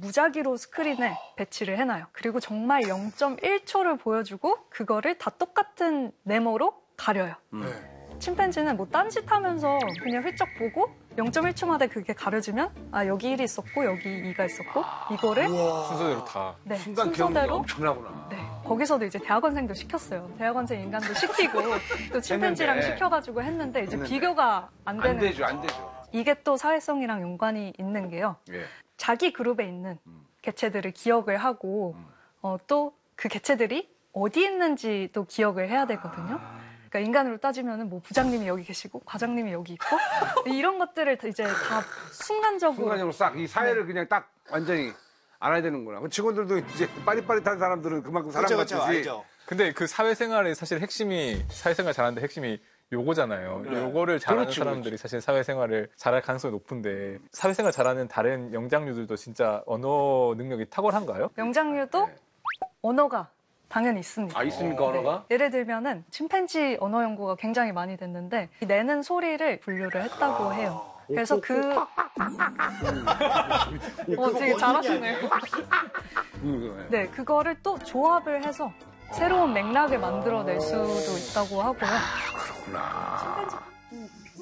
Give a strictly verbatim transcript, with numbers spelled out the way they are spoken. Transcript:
무작위로 스크린에 배치를 해놔요. 그리고 정말 영 점 일 초를 보여주고 그거를 다 똑같은 네모로 가려요. 음. 침팬지는 뭐 딴짓 하면서 그냥 훌쩍 보고 영 점 일 초마다 그게 가려지면 아 여기 일이 있었고 여기 이가 있었고 이거를 우와. 순서대로 다. 네, 순간 순서대로 엄청나구나. 네, 거기서도 이제 대학원생도 시켰어요. 대학원생 인간도 시키고 또 침팬지랑 했는데. 시켜가지고 했는데 이제 했는데. 비교가 안 되는 안 되죠, 거죠. 안 되죠. 이게 또 사회성이랑 연관이 있는 게요. 예. 자기 그룹에 있는 음. 개체들을 기억을 하고 음. 어, 또 그 개체들이 어디 있는지도 기억을 해야 되거든요. 그러니까 인간으로 따지면은 뭐 부장님이 여기 계시고 과장님이 여기 있고 이런 것들을 이제 다 순간적으로 순간적으로 싹 이 사회를 그냥 딱 완전히 알아야 되는구나. 그 직원들도 이제 빠릿빠릿한 사람들은 그만큼 사람같이. 알죠. 근데 그 사회생활의 사실 핵심이 사회생활 잘하는데 핵심이 요거잖아요. 네. 요거를 잘하는 그렇지, 사람들이 그렇지. 사실 사회생활을 잘할 가능성이 높은데 사회생활 잘하는 다른 영장류들도 진짜 언어 능력이 탁월한가요? 영장류도 네. 언어가 당연히 있습니다. 아, 있습니까, 언어가? 네. 예를 들면은 침팬지 언어 연구가 굉장히 많이 됐는데 이 내는 소리를 분류를 했다고 해요. 그래서 그 어, 되게 잘하시네요. 음, 네, 그거를 또 조합을 해서 새로운 맥락을 만들어낼 수도 있다고 하고요. 그렇구나. 침팬지